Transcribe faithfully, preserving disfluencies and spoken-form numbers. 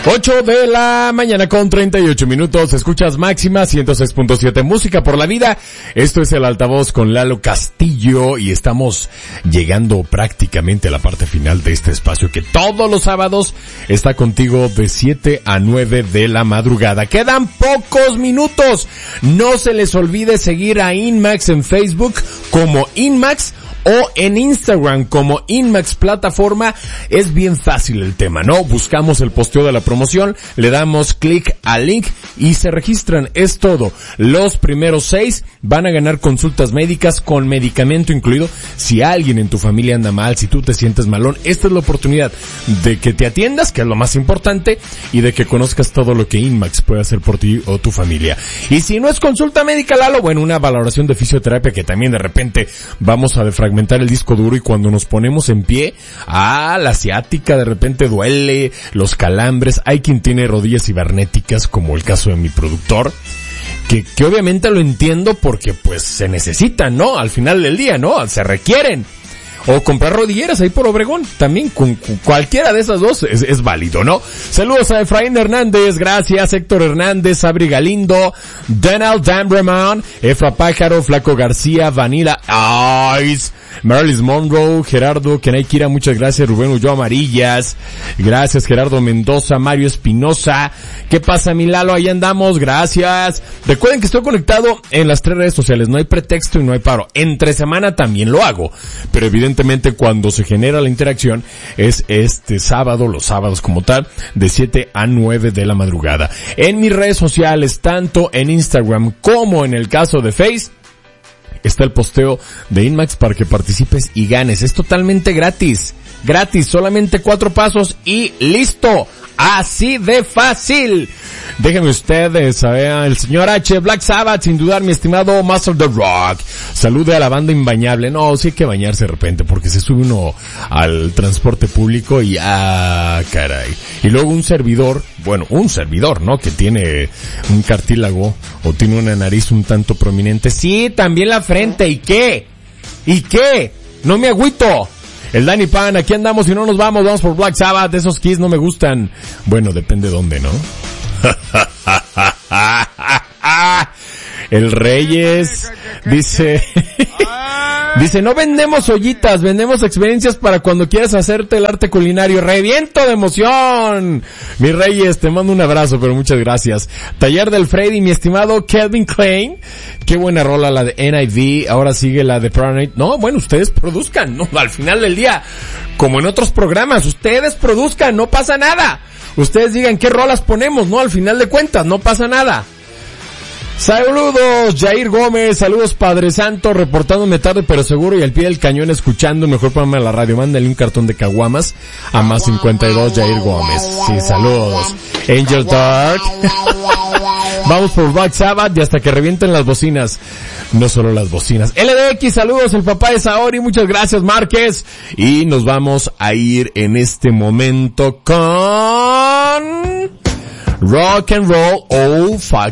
ocho de la mañana con treinta y ocho minutos, escuchas Máxima ciento seis punto siete, música por la vida. Esto es El Altavoz con Lalo Castillo y estamos llegando prácticamente a la parte final de este espacio que todos los sábados está contigo de siete a nueve de la madrugada. Quedan pocos minutos. No se les olvide seguir a Inmax en Facebook como Inmax o en Instagram como Inmax Plataforma. Es bien fácil el tema, ¿no? Buscamos el posteo de la promoción, le damos clic al link y se registran. Es todo. Los primeros seis van a ganar consultas médicas con medicamento incluido. Si alguien en tu familia anda mal, si tú te sientes malón, esta es la oportunidad de que te atiendas, que es lo más importante, y de que conozcas todo lo que Inmax puede hacer por ti o tu familia. Y si no es consulta médica, Lalo, bueno, una valoración de fisioterapia que también de repente vamos a defragmentar el disco duro y cuando nos ponemos en pie, ah, la ciática de repente duele, los calambres, hay quien tiene rodillas cibernéticas como el caso de mi productor, que, que obviamente lo entiendo porque pues se necesitan, ¿no? Al final del día, ¿no? Se requieren. O comprar rodilleras ahí por Obregón, también con, con cualquiera de esas dos es, es válido, ¿no? Saludos a Efraín Hernández, gracias, Héctor Hernández, Abri Galindo, Donald Dambremon, Efra Pájaro, Flaco García, Vanilla Ice, Marilyn Monroe, Gerardo Kenaikira, muchas gracias, Rubén Ulloa Amarillas, gracias Gerardo Mendoza, Mario Espinosa, ¿qué pasa mi Lalo? Ahí andamos, gracias. Recuerden que estoy conectado en las tres redes sociales, no hay pretexto y no hay paro, entre semana también lo hago, pero evidentemente cuando se genera la interacción es este sábado, los sábados como tal, de siete a nueve de la madrugada. En mis redes sociales, tanto en Instagram como en el caso de Face, está el posteo de Inmax para que participes y ganes. Es totalmente gratis. Gratis, solamente cuatro pasos y listo. Así de fácil. Déjenme ustedes saber, el señor H, Black Sabbath, sin dudar, mi estimado Master of the Rock. Salude a la banda imbañable. No, sí hay que bañarse de repente porque se sube uno al transporte público y ah, caray. Y luego un servidor, bueno, un servidor, ¿no? Que tiene un cartílago o tiene una nariz un tanto prominente. Sí, también la frente. ¿Y qué? ¿Y qué? No me agüito. El Danny Pan, aquí andamos y no nos vamos, vamos por Black Sabbath, esos Kiss no me gustan. Bueno, depende dónde, ¿no? El Reyes dice, dice, no vendemos ollitas, vendemos experiencias para cuando quieras hacerte el arte culinario. ¡Reviento de emoción! Mi Reyes, te mando un abrazo, pero muchas gracias. Taller del Freddy, mi estimado Kelvin Klein. Qué buena rola la de N I V, ahora sigue la de Paranoid. No, bueno, ustedes produzcan, ¿no? Al final del día, como en otros programas, ustedes produzcan, no pasa nada. Ustedes digan qué rolas ponemos, ¿no? Al final de cuentas, no pasa nada. Saludos, Jair Gómez, saludos Padre Santo, reportándome tarde pero seguro y al pie del cañón escuchando, mejor programa de la radio, mándale un cartón de caguamas a más cincuenta y dos, Jair Gómez. Sí, saludos. Angel Dark. Vamos por Black Sabbath y hasta que revienten las bocinas. No solo las bocinas. L D X, saludos, el papá de Saori, muchas gracias Márquez. Y nos vamos a ir en este momento con Rock and Roll Old Foxy.